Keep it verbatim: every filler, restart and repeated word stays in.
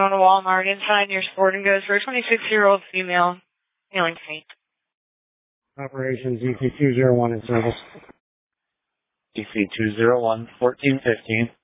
on a Walmart inside your sporting goods for a twenty-six-year-old female feeling faint. Operations E C two zero one in service. E C two zero one, fourteen fifteen.